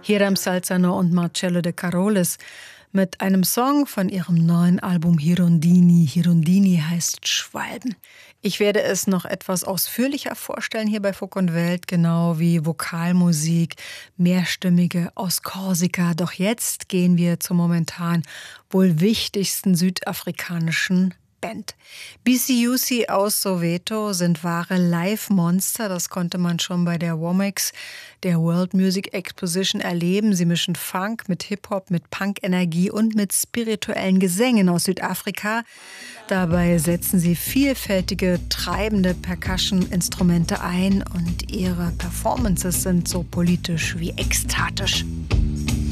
Hiram Salzano und Marcello De Carolis mit einem Song von ihrem neuen Album Hirondini. Hirondini heißt Schwalben. Ich werde es noch etwas ausführlicher vorstellen hier bei Funk und Welt, genau wie Vokalmusik, mehrstimmige aus Korsika. Doch jetzt gehen wir zur momentan wohl wichtigsten südafrikanischen Band. BCUC aus Soweto sind wahre Live-Monster. Das konnte man schon bei der WOMAX, der World Music Exposition, erleben. Sie mischen Funk mit Hip-Hop, mit Punk-Energie und mit spirituellen Gesängen aus Südafrika. Dabei setzen sie vielfältige, treibende Percussion-Instrumente ein und ihre Performances sind so politisch wie ekstatisch.